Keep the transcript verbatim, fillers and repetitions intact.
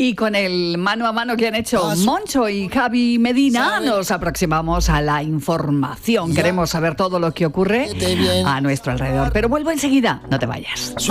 Y con el mano a mano que han hecho Moncho y Javi Medina, nos aproximamos a la información. Queremos saber todo lo que ocurre a nuestro alrededor. Pero vuelvo enseguida, no te vayas.